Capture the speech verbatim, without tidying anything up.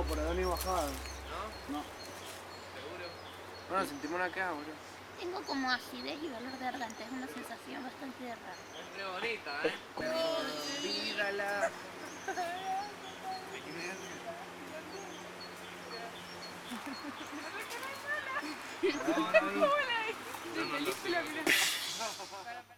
por ahí ni bajada. ¿No? No. ¿Seguro? Bueno, sentimos una queja, boludo. Tengo como acidez y dolor de garganta, es una sensación bastante rara. Es re bonita, ¿eh? Olvídala. Ay, De película, mira.